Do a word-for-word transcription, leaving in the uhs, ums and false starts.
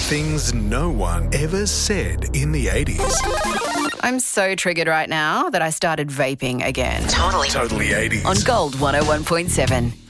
Things no one ever said in the eighties. I'm so triggered right now that I started vaping again. Totally. Totally eighties. On Gold one oh one point seven.